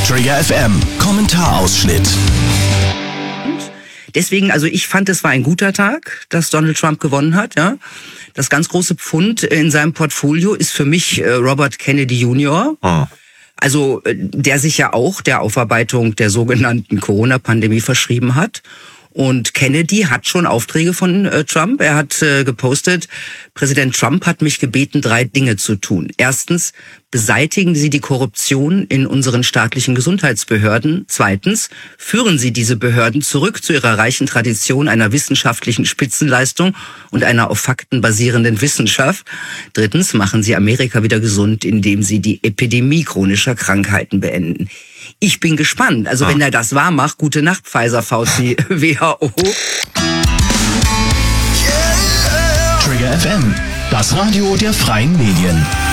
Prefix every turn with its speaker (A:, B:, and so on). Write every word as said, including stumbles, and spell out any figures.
A: Trigger F M, Kommentarausschnitt.
B: Deswegen, also ich fand, es war ein guter Tag, dass Donald Trump gewonnen hat. Ja, das ganz große Pfund in seinem Portfolio ist für mich äh, Robert Kennedy Junior Oh. Also äh, der sich ja auch der Aufarbeitung der sogenannten Corona-Pandemie verschrieben hat. Und Kennedy hat schon Aufträge von äh, Trump. Er hat äh, gepostet, Präsident Trump hat mich gebeten, drei Dinge zu tun. Erstens, beseitigen Sie die Korruption in unseren staatlichen Gesundheitsbehörden. Zweitens, führen Sie diese Behörden zurück zu ihrer reichen Tradition einer wissenschaftlichen Spitzenleistung und einer auf Fakten basierenden Wissenschaft. Drittens, machen Sie Amerika wieder gesund, indem Sie die Epidemie chronischer Krankheiten beenden. Ich bin gespannt. Also ah. wenn er das wahr macht, gute Nacht, Pfizer, Fauci, W H O.
A: Trigger F M, das Radio der freien Medien.